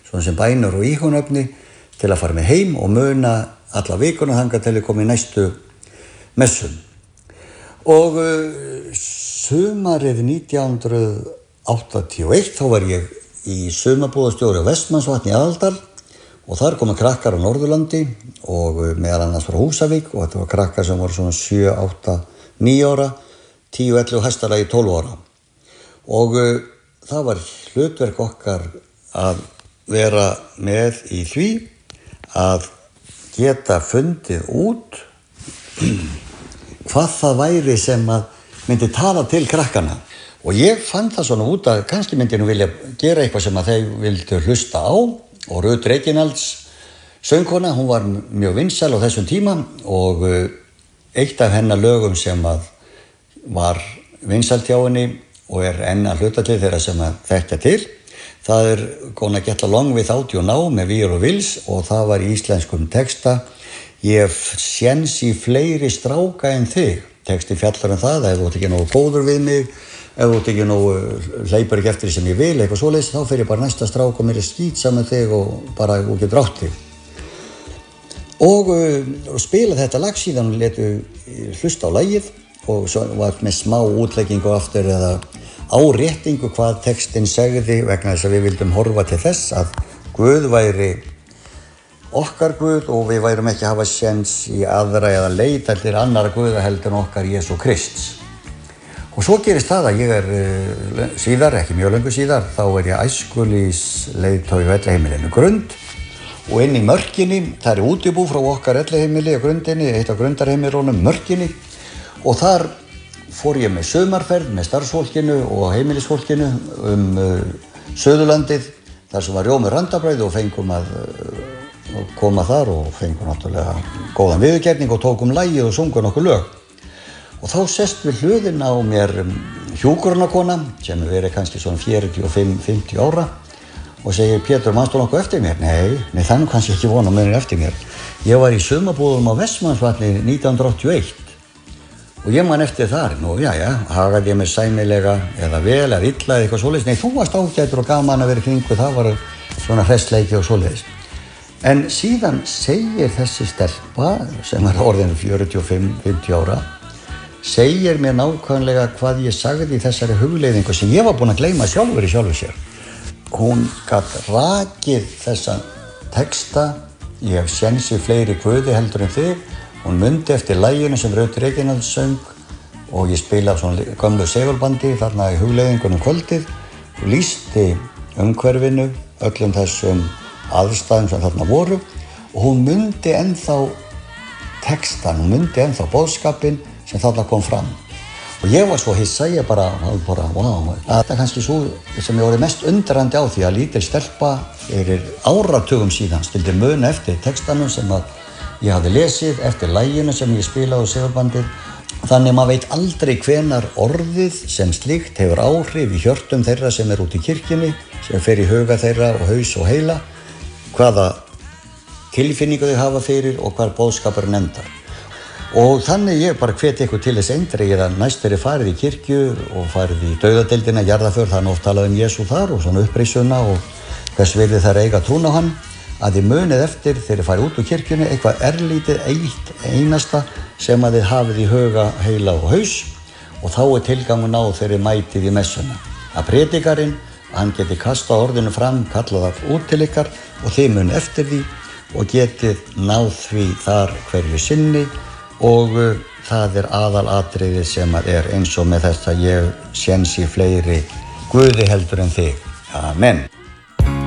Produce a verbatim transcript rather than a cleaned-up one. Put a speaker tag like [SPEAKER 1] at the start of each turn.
[SPEAKER 1] svona sem bænur og íhugunefni til að fara með heim og muna alla vikuna þangað til ég kom í næstu messum. Og uh, sumarið nítján hundruð áttatíu og eitt þá var ég í sumarbúðastjóri á Vestmannsvatni í Aðaldal og þar komu krakkar á Norðurlandi og meðal annars frá Húsavík og þetta var krakkar sem voru svona sjö, átta, níu ára, tíu, ellefu hæstalagi tólf ára. Og uh, það var hlutverk okkar að vera með í því að geta fundið út hvað það væri sem að myndi tala til krakkana. Og ég fann það svona út að kannski myndi nú vilja gera eitthvað sem að þeir vildu hlusta á og Ruth Reginalds söngkona, hún var mjög vinsæl á þessum tíma og eitt af hennar lögum sem að var vinsælt hjá henni og er enn að hluta til þeirra sem að þekkja til. Það er Gonna Get Along Without You Now með Weir og Wills og það var í íslenskum texta Ég hef séns í fleiri stráka en þig. Texti fjallar um það, ef þú ert ekki nógu góður við mig, ef þú ert ekki nógu hleypur ekki eftir því sem ég vil, eitthvað svoleiðis, þá fer ég bara næsta strák og mér er skýtsam með þig og bara og getur átt þig. Og, og spila þetta lag síðan og letu hlusta á lagið og svo var með smá útleggingu aftur eða áréttingu hvað textin segði vegna þess að við vildum horfa til þess að Guð væri okkar Guð og við værum ekki að hafa séns í aðra eða leita til annara Guða heldur en okkar Jesú Krists. Og svo gerist það að ég er uh, síðar, ekki mjög löngu síðar, þá er ég æskulýðsleiðtogi á Elliheimilinu Grund og inn í Mörkinni, það er útibú frá okkar Elliheimili á Grundinni, eitt af grundarheimilunum Mörkinni og þar fór ég með sumarferð með starfsfólkinu og heimilisfólkinu um uh, Suðurlandið, þar sem var rjómur randabræði og fengum að uh, koma þar og fengum náttúrulega góðan viðurgerning og tókum lagið og sungum nokkuð lög. Og þá sest við hliðina á mér hjúkrunarkona sem er verið kannski svona fjörutíu og fimm til fimmtíu ára og segir Pétur, manstu nokkuð eftir mér? Nei, nei það er kannski ekki vona með mér eftir mér. Ég var í sumarbúðum á Vestmannsvatni nítján hundruð áttatíu og eitt og ég man eftir þar. Nú, já, já, hagaði ég mér sæmilega eða vel eða illa eða eitthvað svoleiðis. Nei, þú varst ágætur og gaman að vera í kringu, það var svona hressleiki og svoleiðis. En síðan segir þessi stelpa sem er orðin fjörutíu og fimm til fimmtíu ára segir mér nákvæmlega hvað ég sagði í þessari hugleiðingu sem ég var búinn að gleyma sjálfur í sjálfu sér. Hún gat rakið þessa texta Ég hef séns í fleiri Guði heldur en þig. Hún mundi eftir laginu sem Ruth Reginalds söng og ég spilaði svona gömlu segulbandi þarna í hugleiðingunum kvöldið og lýsti umhverfinu, öllum þessum aðstæðum sem þarna voru og hún mundi ennþá textan, hún mundi ennþá boðskapinn sem þarna kom fram. Og ég var svo hissa, ég bara, bara, wow, þetta er kannski svo sem ég voru mest undrandi á því að lítil stelpa fyrir áratugum síðan skildi muna eftir textanum sem að ég hafði lesið, eftir laginu sem ég spilaði á segulbandið. Þannig maður veit aldrei hvenar orðið sem slíkt hefur áhrif í hjörtum þeirra sem er út í kirkjunni, sem fer í huga þeirra og haus og heila, hvaða tilfinningu þau hafa fyrir og hvar boðskapurinn endar. Og þannig ég bara hvet ykkur til þess eindregið að næst er farið í kirkju og farið í dauðadeildina, jarðarför, þannig oft talað um Jesú þar og svona uppreisuna og hvers virði þær eiga trún á hann, að þið munið eftir þegar þið farið út úr kirkjunni eitthvað erlítið eitt einasta sem að þið hafið í huga, heila og haus og þá er tilgangun á þegar þið mætið í messuna. Að predikarinn, hann geti kastað orðinu fram, kallað það út til ykkar og þið munið eftir því og getið náð því þar hverju sinni og uh, það er aðalatriðið sem að er eins og með þess að ég séns í fleiri Guði heldur en þig. Amen.